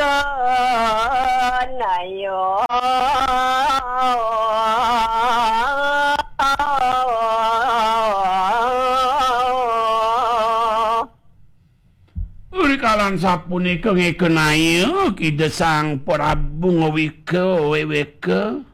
ayo Kalan sapunika ngeken ayo Ki Desang Prabu Ngawika weweke